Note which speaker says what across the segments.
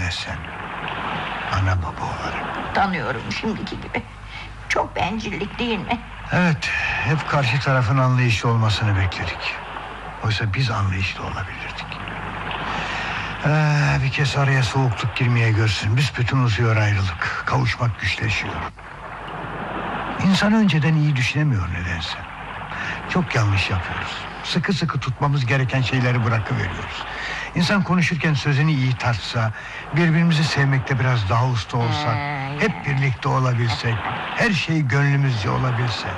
Speaker 1: de sen. Ana baba olarak.
Speaker 2: Tanıyorum şimdiki gibi. Çok bencillik değil mi?
Speaker 1: Evet, hep karşı tarafın anlayışlı olmasını bekledik. Oysa biz anlayışlı olabilirdik. Bir kez araya soğukluk girmeye görsün. Büsbütün uzuyor ayrılık. Kavuşmak güçleşiyor. İnsan önceden iyi düşünemiyor nedense. Çok yanlış yapıyoruz. Sıkı sıkı tutmamız gereken şeyleri bırakıveriyoruz. İnsan konuşurken sözünü iyi tartsa, birbirimizi sevmekte biraz daha usta olsak, hep birlikte olabilsek, her şey gönlümüzce olabilse.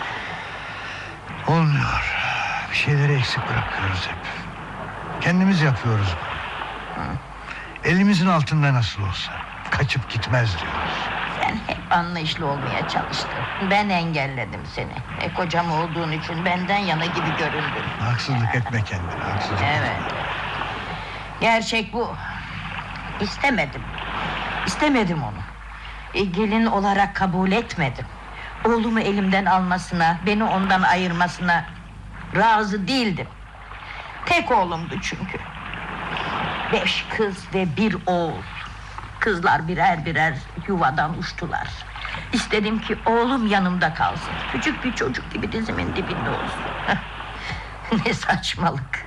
Speaker 1: Olmuyor. Bir şeyleri eksik bırakıyoruz hep. Kendimiz yapıyoruz bunu. Elimizin altında nasıl olsa kaçıp gitmez diyoruz.
Speaker 2: Sen hep anlayışlı olmaya çalıştın. Ben engelledim seni. Kocam olduğun için benden yana gibi göründün.
Speaker 1: Haksızlık etme kendine, haksızlık
Speaker 2: Evet.
Speaker 1: etme.
Speaker 2: Gerçek bu. İstemedim. İstemedim onu. Gelin olarak kabul etmedim. Oğlumu elimden almasına, beni ondan ayırmasına razı değildim. Tek oğlumdu çünkü. 5 kız ve 1 oğul. Kızlar birer birer yuvadan uçtular. İstedim ki oğlum yanımda kalsın. Küçük bir çocuk gibi dizimin dibinde olsun. Ne saçmalık.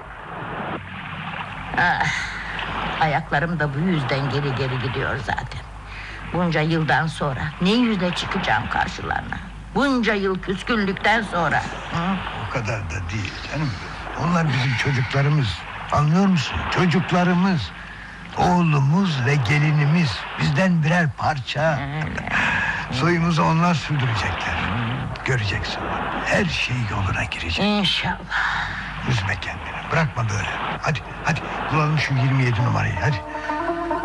Speaker 2: Ayaklarım da bu yüzden geri geri gidiyor zaten. Bunca yıldan sonra ne yüzle çıkacağım karşılarına? Bunca yıl küskünlükten sonra.
Speaker 1: O kadar da değil canım. Onlar bizim çocuklarımız. Anlıyor musun? Çocuklarımız. Oğlumuz ve gelinimiz. Bizden birer parça. Soyumuzu onlar sürdürecekler. Göreceksin. Her şey yoluna girecek.
Speaker 2: İnşallah.
Speaker 1: Üzme kendini. Bırakma böyle. Hadi bulalım şu 27 numarayı hadi.